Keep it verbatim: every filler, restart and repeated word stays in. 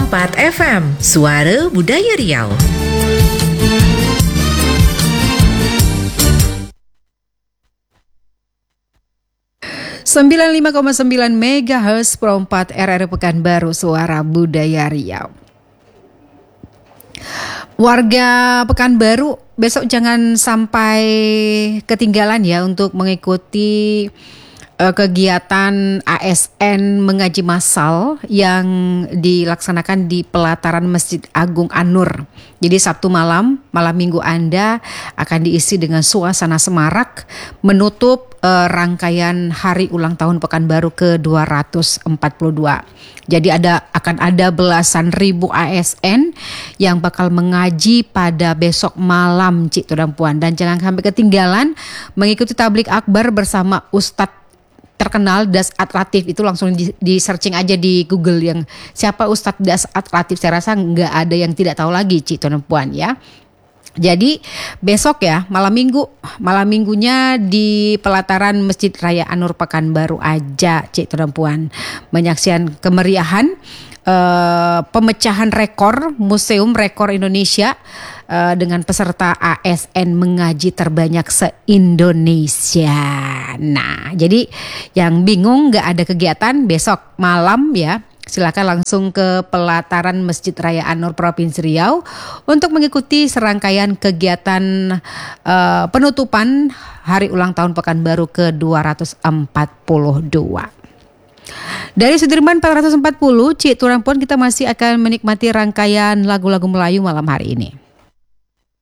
empat F M, Suara Budaya Riau. sembilan puluh lima koma sembilan megahertz Pro empat R R Pekanbaru, Suara Budaya Riau. Warga Pekanbaru, besok jangan sampai ketinggalan ya untuk mengikuti uh, kegiatan A S N mengaji massal yang dilaksanakan di pelataran Masjid Agung An-Nur. Jadi Sabtu malam, malam minggu Anda akan diisi dengan suasana semarak menutup uh, rangkaian hari ulang tahun Pekanbaru ke dua ratus empat puluh dua. Jadi ada akan ada belasan ribu A S N yang bakal mengaji pada besok malam, Cik dan Puan. Dan jangan sampai ketinggalan mengikuti tablik akbar bersama Ustadz terkenal Dasat Latif. Itu langsung di, di searching aja di Google yang siapa Ustadz Dasat Latif. Saya rasa nggak ada yang tidak tahu lagi, Cik dan Puan ya. Jadi besok ya malam minggu, malam minggunya di pelataran Masjid Raya An-Nur Pekanbaru aja, Cik dan Puan, menyaksikan kemeriahan uh, pemecahan rekor Museum Rekor Indonesia uh, dengan peserta A S N mengaji terbanyak se-Indonesia. Nah, jadi yang bingung nggak ada kegiatan besok malam ya, silakan langsung ke pelataran Masjid Raya An-Nur Provinsi Riau untuk mengikuti serangkaian kegiatan uh, penutupan Hari Ulang Tahun Pekanbaru ke dua ratus empat puluh dua. Dari Sudirman empat ratus empat puluh, Cik Turang Puan, kita masih akan menikmati rangkaian lagu-lagu Melayu malam hari ini.